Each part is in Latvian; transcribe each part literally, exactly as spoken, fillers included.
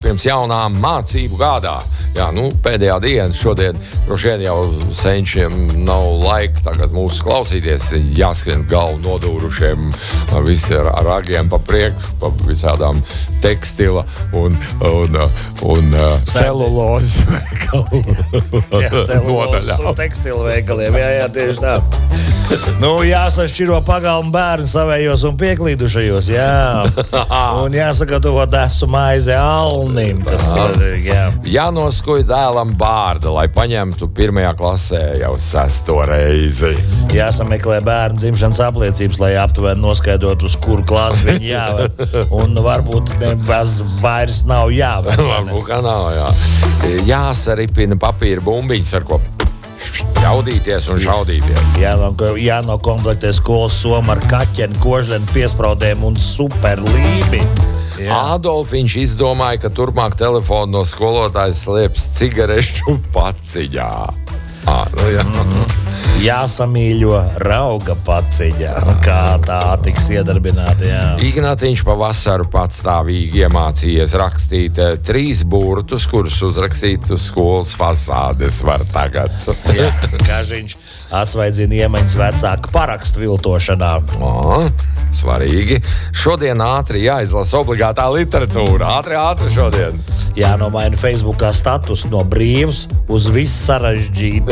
pirms jaunām mācību gadā. Jā, nu, pēdējā diena šodien, droši vien jau senčiem nav laika tagad mūsu klausīties, jāskrien galvu nodūrušiem, visi ar ragiem pa priekšu, pa visādām tekstila un, un, un celulozes veikalu. Jā, celulozes un tekstila veikaliem, jā, jā, tieši tā. Nu, jāsašķiro pagalmu bērni savējos un pieklīdušajos, jā. Un jāsagatavo desu maize Alnim, kas var, jā. Jānoskuj dēlam bārda, lai paņemtu pirmajā klasē jau sesto reizi. Jāsameklē bērnu dzimšanas apliecības, lai aptuveni noskaidrot, uz kuru klasi viņi jāved. Un varbūt nevaz vairs nav jāved. Varbūt, ka nav, jā. Jāsaripina papīra bumbiņas, ar ko jaudīties un šaudīties. Jāno, jānokomplektē skolas soma ar kaķeni, kožleni, piespraudēm un superlībi. Jā. Ādolfiņš izdomāja, ka turpmāk telefonu no skolotājas slēps cigarešu paciņā. Ā, nu jā. Mm-hmm. Jāsamīļo rauga paciņā, kā tā tiks iedarbināta, jā. Ignatiņš pavasaru patstāvīgi iemācījies rakstīt eh, trīs burtus, kurus uzrakstīt uz skolas fasādes var tagad. Jā, Kažiņš atsvaidzina iemaņas vecāku parakstu viltošanā. O, svarīgi. Šodien ātri jāizlasa obligātā literatūra. Ātri, ātri šodien. Jānomaina Facebookā status no brīvs uz viss sarežģīti.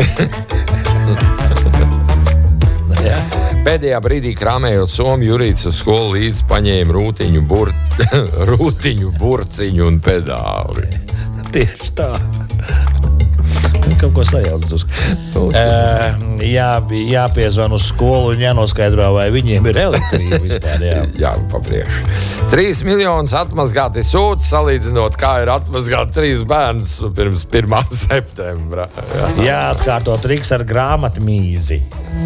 Jā. Pēdējā brīdī krāmējot somu, Jurīts uz skolu līdz paņēma rūtiņu, bur... rūtiņu burciņu un pedāli. Tieši tā. Kaut ko sajauc drusku. Uh, jā, jāpiezvan uz skolu un jānoskaidro, vai viņiem ir elektrība vispār. Jā, jā papriekš. Trīs miljonus atmazgāti sūti, salīdzinot, kā ir atmazgāt trīs bērnus pirms pirmā septembra. Jā, jāatkārto triks ar grāmatmīzi.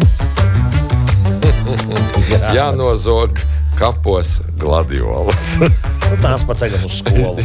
Jānozog kapos gladiolas. Nu, tās pa ceļam uz skolu.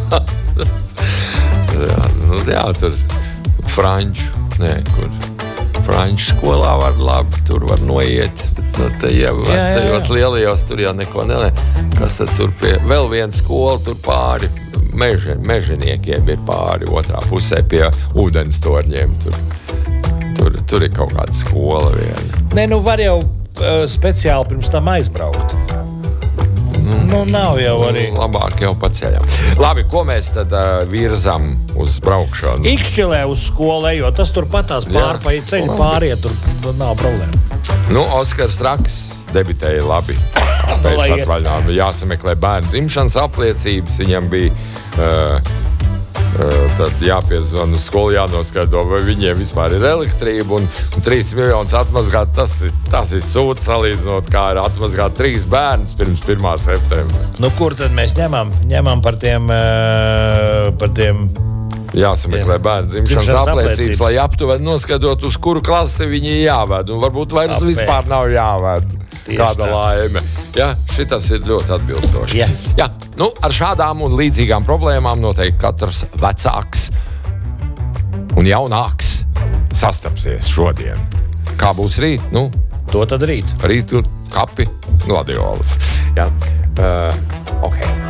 jā, nu, jā, tur franču, nē, kur franču skolā var labi, tur var noiet. Nu, te jau vecajos lielajos tur jau neko nelē. Kas tad tur pie, vēl viena skola tur pāri meži, mežiniekiem ir pāri otrā pusē pie ūdenstorņiem. Tur, tur, tur ir kaut kāda skola viena. Nē, nu var jau uh, speciāli pirms tam aizbraukt. Nu, nu nav jau arī. Labāk jau pa ceļam. Labi, ko mēs tad uh, virzam uz braukšanu? Ikšķilē uz skolu, jo tas tur patās pār, pa ceļu pāriet, tur, tur nav problēma. Nu, Oskars Raks debitēja labi. Pēc atvaļinājuma jāsameklē bērnu dzimšanas apliecības. Viņam bija uh, uh, tad jāpiezvan uz skolu, jānoskaidro, vai viņiem vispār ir elektrība. Un, un trīs miljonus atmazgāt, tas ir, tas ir sūds salīdzinot, kā ir atmazgāt trīs bērnus pirms pirmā septembra. Nu, kur tad mēs ņemam? Ņemam par tiem... Uh, par tiem... Jāsameklē bērnu dzimšanas apliecības, lai aptuveni noskaidrot, uz kuru klasi viņi jāved. Un varbūt vairs Apē. vispār nav jāved. Tieši Kāda tā. laime. Ja, šitas ir ļoti atbilstoši. Ja. Ja, nu, ar šādām un līdzīgām problēmām noteikti katrs vecāks un jaunāks sastapsies šodien. Kā būs rīt? Nu, to tad rīt. Rīt kapi gladiolas. Ja. Uh, okay.